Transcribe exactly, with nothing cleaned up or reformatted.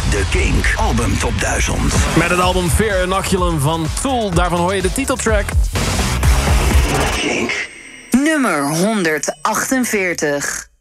De Kink Album Top duizend. Met het album Fear Inoculum van Tool. Daarvan hoor je de titeltrack. Kink. Nummer honderdachtenveertig.